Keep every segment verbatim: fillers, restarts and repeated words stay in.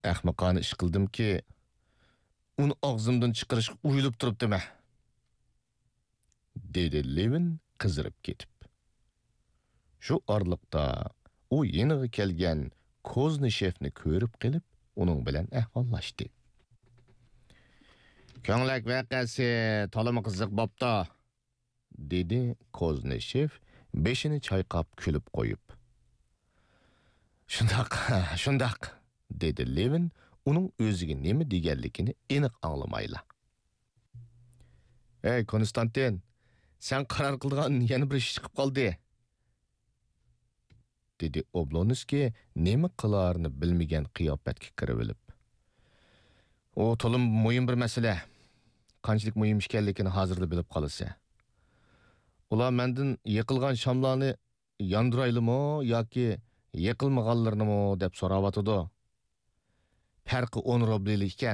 Ahmoqona ish qildimki, uni og'zimdan chiqarishga uyilib turibdimi? Dedi Levin qizirib ketib. Shu orliqda u yeniga kelgan Kozneshevni ko'rib qilib, uning bilan ahvollashdi. Ko'nglak vaqasi tolimi qiziq bo'pti, dedi Kozneshev beshini chayqab kulib qo'yib. Shundaq, shundaq, dedi Levin uning o'ziga nima deganligini aniq anglamayla. Ey Konstantin, sen qaror qilgan yana bir ish chiqib qoldi, dedi Oblonskiy nima qilarini bilmagan qiyofatga kirib olib. O to'lim muhim bir masala. Qanchalik muhim ekanligini hozirda bilib qolsa. Ular mendan yiqilgan shamlarni yondiraylikmi yoki yiqilmaganlarnimi deb so'rayotdi. Farqi o'n ruble ekan.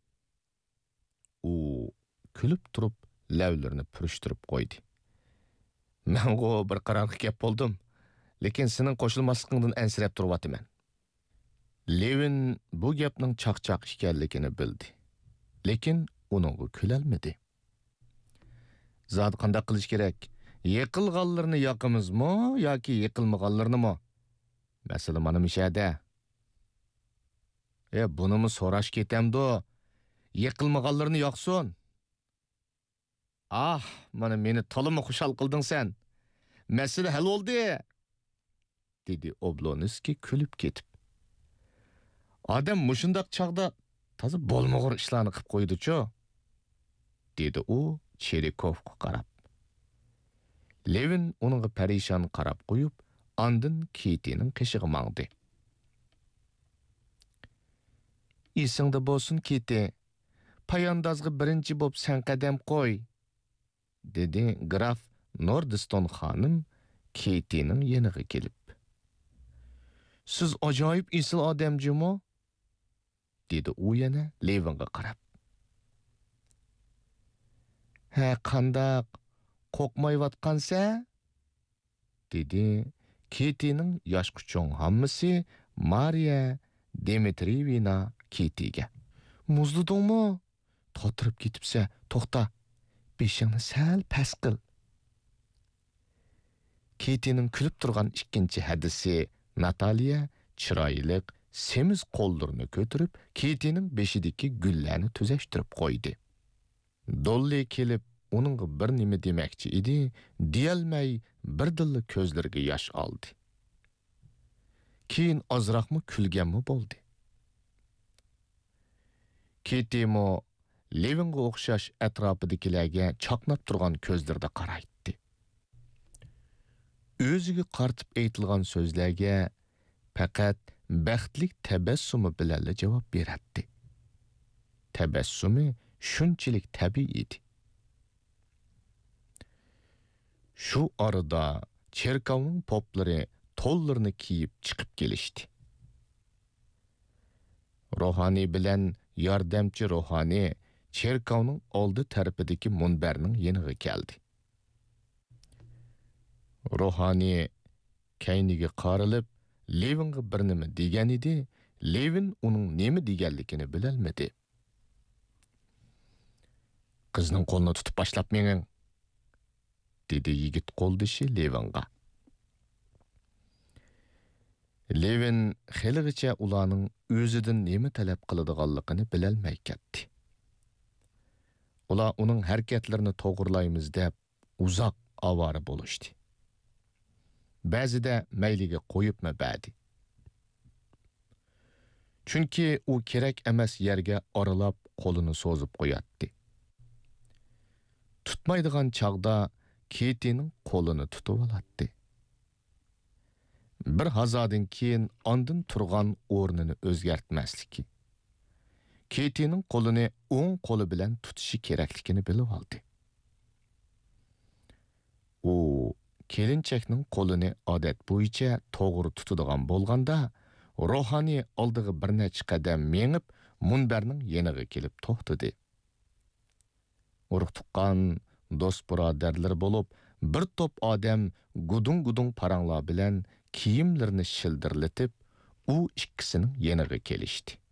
U kulib turib lavlarini purishtirib qo'ydi. Men o bir qarorga kelib bo'ldim, lekin sening qo'shilmasligingdan ansirab turibman. Levin bu gapning chaqchaq ekanligini bildi, lekin uningga kulolmadi. Zot qanday qilish kerak? Yiqilganlarni yoqimizmi yoki yiqilmaganlarnimi? Masala mana mishada. E bunimi so'rash ketamdi. Yiqilmaganlarni yoqsin. Ah, mana meni to'limi xushal qilding sen. Masala hal bo'ldi, dedi Oblonskiy kulib ketib. Adam mushundaq chaqda toza bo'lmag'ur ishlarni qilib qo'ydi-chu, dedi u Cherikovga qarab. Levin uningga parishon qarab qo'yib, andin Kitining qishig'i mangdi. Esingda bo'lsin Kiti, payandozga birinchi bo'p sen qadam qo'y, dedi graf Nordiston xonim Kitining yeniga kelib. Siz ajoyib esil odamjimi? dedi u yana Levinga qarab. Ha, qandaq qo'rqmayotgansa? dedi Kitining yosh quchoq hammasi Mariya Dmitrievna Kitiga. Muzladingmi? Totirib ketibsa, to'xta. Beshingni sal past qil. Kitining kulib turgan ikkinchi hadisi Nataliya chiroylik semiz qo'llarini ko'tarib, Kitining beshidagi gullarni tuzashtirib qo'ydi. Dolly kelib, uning bir nima demoqchi edi, deyolmay birdilla ko'zlariga yosh oldi. Keyin ozroqmi kulganmi bo'ldi. Kitimo Levinga o'xshash atrofidagilarga chaqnab turgan ko'zlarda qaraydi. O'ziga qartib aytilgan so'zlarga faqat baxtlik tabassumi bilan javob beradi. Tabassumi shunchalik tabiiy edi. Shu orada cherkovning poplari to'llarini kiyib chiqib kelishdi. Ruhoniy bilan yordamchi ruhoniy cherkovning oldi tarafidagi munbarning yeniga keldi. Ruhoniy kayniga qarilib, Levinga bir nima degan edi, Levin uning nima deganligini bilolmadi. Qizning qo'lini tutib boshlab mening, dedi yigit qo'ldishi Levinga. Levin xeligicha ularning o'zidan nima talab qiladiganligini bilolmay ketdi. Ular uning harakatlarini to'g'rilaymiz deb uzoq avora bo'lishdi. Ba'zida mayliga qo'yibmi ba'di. Chunki u kerak emas yerga oralab qo'lini so'zib qo'yatdi. Tutmaydigan chaqda Kitining qo'lini tutib oladi. Bir hazodan keyin ondan turgan o'rnini o'zgartmasligi. Kitining qo'lini o'ng qo'li bilan tutishi kerakligini bilib oldi. U kelinchakning qo'lini odat bo'yicha to'g'ri tutadigan bo'lganda, ruhoniy oldiga bir necha qadam mengib, munbarning yeniga kelib to'xtadi. Urug' tuqqan do'st birodarlar bo'lib, bir to'p odam gudung-gudung paranglar bilan kiyimlarini shildirlatib, u ikkisining yeniga kelishdi.